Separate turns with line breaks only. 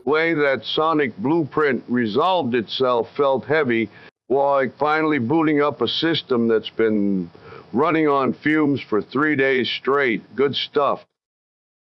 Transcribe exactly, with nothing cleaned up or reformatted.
way that Sonic Blueprint resolved itself felt heavy, while finally booting up a system that's been running on fumes for three days straight. Good stuff.